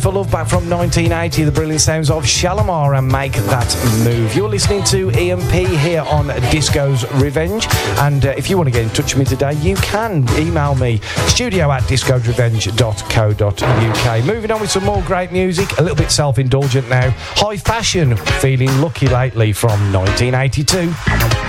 For Love back from 1980, the brilliant sounds of Shalimar and Make That Move. You're listening to Ian P here on Disco's Revenge, and if you want to get in touch with me today, you can email me studio@discosrevenge.co.uk. Moving on with some more great music, a little bit self-indulgent now. High Fashion, Feeling Lucky Lately from 1982.